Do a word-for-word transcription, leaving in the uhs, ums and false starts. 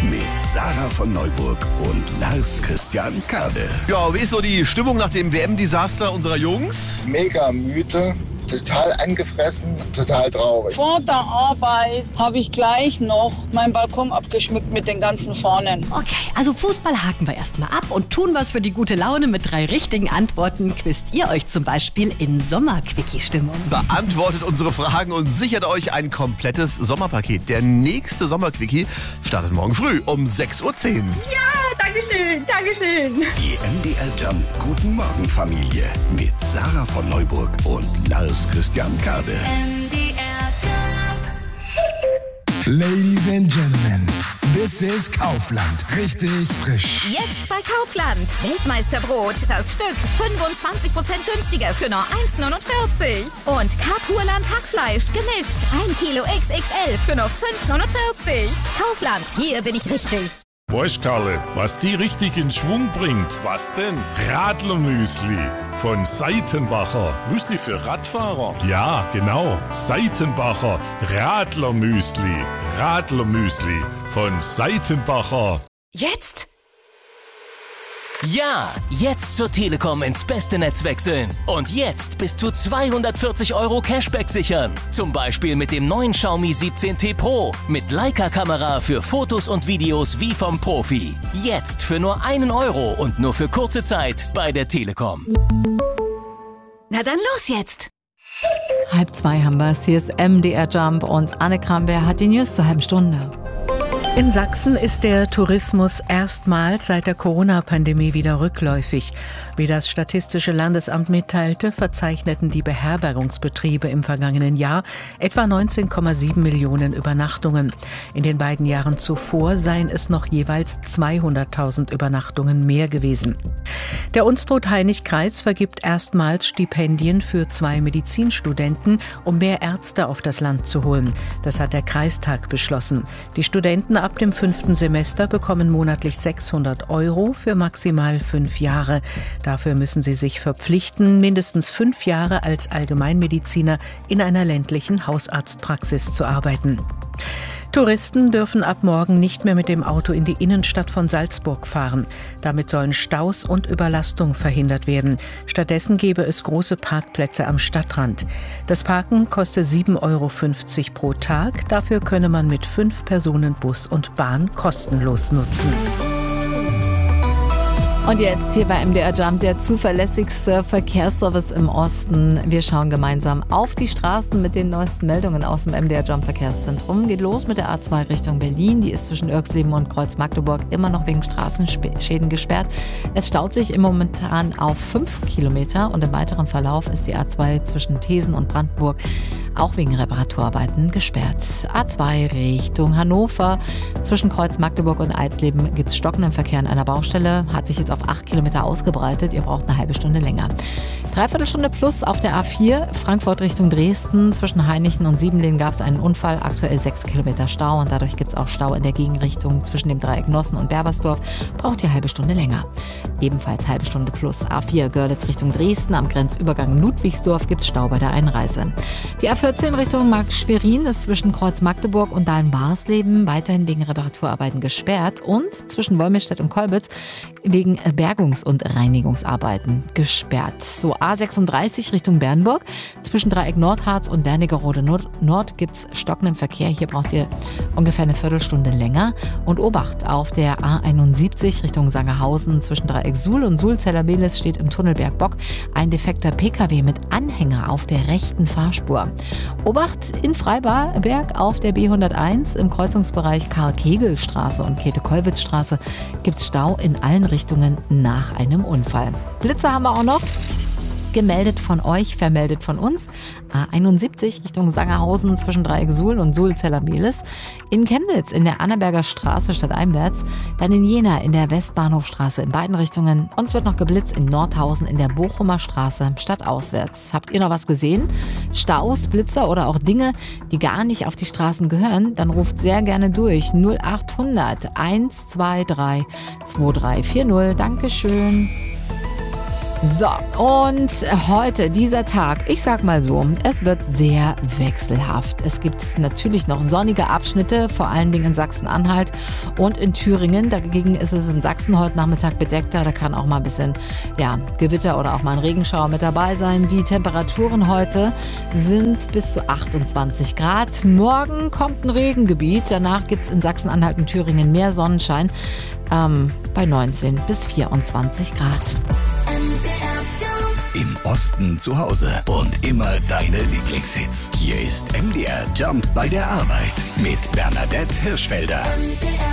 mit Sarah von Neuburg und Lars Christian Kade. Ja, wie ist so die Stimmung nach dem W M-Desaster unserer Jungs? Mega müde, total angefressen, total traurig. Vor der Arbeit habe ich gleich noch meinen Balkon abgeschmückt mit den ganzen Fahnen. Okay, also Fußball haken wir erstmal ab und tun was für die gute Laune. Mit drei richtigen Antworten quizt ihr euch zum Beispiel in Sommer-Quickie-Stimmung. Beantwortet unsere Fragen und sichert euch ein komplettes Sommerpaket. Der nächste Sommer-Quickie startet morgen früh um sechs Uhr zehn. Ja, danke schön, danke schön. Die M D R Jump Guten Morgen Familie mit Sarah von Neuburg und Lars Christian Kade. M D R Jump. Ladies and Gentlemen, this is Kaufland. Richtig frisch. Jetzt bei Kaufland. Weltmeisterbrot. Das Stück fünfundzwanzig Prozent günstiger für nur eins neunundvierzig. Und Kapurland Hackfleisch gemischt. ein Kilo X X L für nur fünf neunundvierzig. Kaufland, hier bin ich richtig. Weißt Karle, was die richtig in Schwung bringt? Was denn? Radlermüsli von Seitenbacher. Müsli für Radfahrer? Ja, genau. Seitenbacher Radlermüsli. Radlermüsli von Seitenbacher. Jetzt? Ja, jetzt zur Telekom ins beste Netz wechseln. Und jetzt bis zu zweihundertvierzig Euro Cashback sichern. Zum Beispiel mit dem neuen Xiaomi siebzehn T Pro. Mit Leica-Kamera für Fotos und Videos wie vom Profi. Jetzt für nur einen Euro und nur für kurze Zeit bei der Telekom. Na dann los jetzt. Halb zwei haben wir es. Hier ist M D R Jump und Anne Kramberg hat die News zur halben Stunde. In Sachsen ist der Tourismus erstmals seit der Corona-Pandemie wieder rückläufig. Wie das Statistische Landesamt mitteilte, verzeichneten die Beherbergungsbetriebe im vergangenen Jahr etwa neunzehn Komma sieben Millionen Übernachtungen. In den beiden Jahren zuvor seien es noch jeweils zweihunderttausend Übernachtungen mehr gewesen. Der Unstrut-Hainich-Kreis vergibt erstmals Stipendien für zwei Medizinstudenten, um mehr Ärzte auf das Land zu holen. Das hat der Kreistag beschlossen. Die Studenten ab dem fünften Semester bekommen monatlich sechshundert Euro für maximal fünf Jahre. Dafür müssen sie sich verpflichten, mindestens fünf Jahre als Allgemeinmediziner in einer ländlichen Hausarztpraxis zu arbeiten. Touristen dürfen ab morgen nicht mehr mit dem Auto in die Innenstadt von Salzburg fahren. Damit sollen Staus und Überlastung verhindert werden. Stattdessen gebe es große Parkplätze am Stadtrand. Das Parken koste sieben Euro fünfzig pro Tag. Dafür könne man mit fünf Personen Bus und Bahn kostenlos nutzen. Und jetzt hier bei M D R Jump, der zuverlässigste Verkehrsservice im Osten. Wir schauen gemeinsam auf die Straßen mit den neuesten Meldungen aus dem M D R Jump Verkehrszentrum. Geht los mit der A zwei Richtung Berlin. Die ist zwischen Irxleben und Kreuz Magdeburg immer noch wegen Straßenschäden gesperrt. Es staut sich im momentan auf fünf Kilometer und im weiteren Verlauf ist die A zwei zwischen Thesen und Brandenburg auch wegen Reparaturarbeiten gesperrt. A zwei Richtung Hannover. Zwischen Kreuz Magdeburg und Eisleben gibt es stockenden Verkehr an einer Baustelle. Hat sich jetzt auf acht Kilometer ausgebreitet. Ihr braucht eine halbe Stunde länger. Dreiviertelstunde plus auf der A vier, Frankfurt Richtung Dresden. Zwischen Hainichen und Siebenlingen gab es einen Unfall. Aktuell sechs Kilometer Stau und dadurch gibt es auch Stau in der Gegenrichtung zwischen dem Dreieck Nossen und Berbersdorf. Braucht ihr eine halbe Stunde länger. Ebenfalls halbe Stunde plus A vier, Görlitz Richtung Dresden. Am Grenzübergang Ludwigsdorf gibt es Stau bei der Einreise. Die A vierzehn Richtung Markt-Schwerin ist zwischen Kreuz Magdeburg und Dahlen-Barsleben weiterhin wegen Reparaturarbeiten gesperrt und zwischen Wolmirstedt und Kolbitz wegen Bergungs- und Reinigungsarbeiten gesperrt. So A sechsunddreißig Richtung Bernburg. Zwischen Dreieck Nordharz und Wernigerode Nord, Nord gibt es stockenden Verkehr. Hier braucht ihr ungefähr eine Viertelstunde länger. Und Obacht, auf der A einundsiebzig Richtung Sangerhausen zwischen Dreieck Suhl und Suhl-Zellermelis steht im Tunnel Bergbock ein defekter P K W mit Anhänger auf der rechten Fahrspur. Obacht in Freiberg auf der B hunderteins im Kreuzungsbereich Karl-Kegel-Straße und Käthe-Kollwitz-Straße gibt es Stau in allen Richtungen nach einem Unfall. Blitze haben wir auch noch. Gemeldet von euch, vermeldet von uns. A einundsiebzig Richtung Sangerhausen zwischen Dreieck Suhl und Suhl-Zellermelis. In Chemnitz in der Annaberger Straße stadteinwärts. Dann in Jena in der Westbahnhofstraße in beiden Richtungen. Und es wird noch geblitzt in Nordhausen in der Bochumer Straße stadtauswärts. Habt ihr noch was gesehen? Staus, Blitzer oder auch Dinge, die gar nicht auf die Straßen gehören? Dann ruft sehr gerne durch. null achthundert eins zwei drei zwei drei vier null. Dankeschön. So, und heute, dieser Tag, ich sag mal so, es wird sehr wechselhaft. Es gibt natürlich noch sonnige Abschnitte, vor allen Dingen in Sachsen-Anhalt und in Thüringen. Dagegen ist es in Sachsen heute Nachmittag bedeckter. Da kann auch mal ein bisschen ja, Gewitter oder auch mal ein Regenschauer mit dabei sein. Die Temperaturen heute sind bis zu achtundzwanzig Grad. Morgen kommt ein Regengebiet. Danach gibt es in Sachsen-Anhalt und Thüringen mehr Sonnenschein ähm, bei neunzehn bis vierundzwanzig Grad. Im Osten zu Hause und immer deine Lieblingshits. Hier ist M D R Jump bei der Arbeit mit Bernadette Hirschfelder.